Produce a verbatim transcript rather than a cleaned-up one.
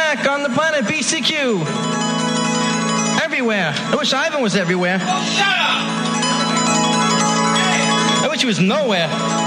back on the planet B C Q. Everywhere. I wish Ivan was everywhere. Oh, shut up! I wish he was nowhere.